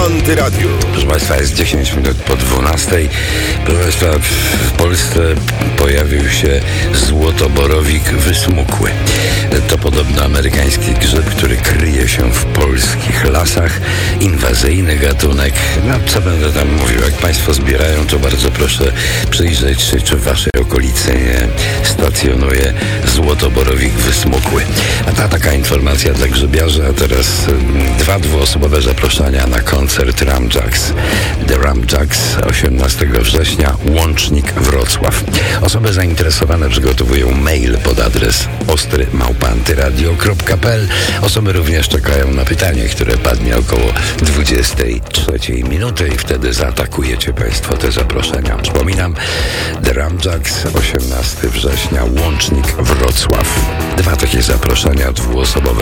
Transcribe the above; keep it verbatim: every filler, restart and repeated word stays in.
Antyradiu. Proszę Państwa, jest dziesięć minut po dwunastej. Proszę Państwa, w Polsce pojawił się złotoborowik wysmukły. To podobno amerykański grzyb, który kryje się w polskich lasach. Inwazyjny gatunek. No, co będę tam mówił? Jak Państwo zbierają, to bardzo proszę przyjrzeć się, czy w Waszej okolicy nie stacjonuje złotoborowik wysmukły. A ta taka informacja dla grzybiarzy, a teraz dwa dwuosobowe zaproszenia na koncert Ramjacks. The Ramjacks osiemnastego września, Łącznik, Wrocław. Osoby zainteresowane przygotowują mail pod adres ostry małpa antyradio kropka p l. Osoby również czekają na pytanie, które padnie około dwudziestej trzeciej minuty i wtedy zaatakujecie Państwo te zaproszenia. Przypominam, The Ramjacks osiemnastego września, Łącznik, Wrocław. Dwa takie zaproszenia dwuosobowe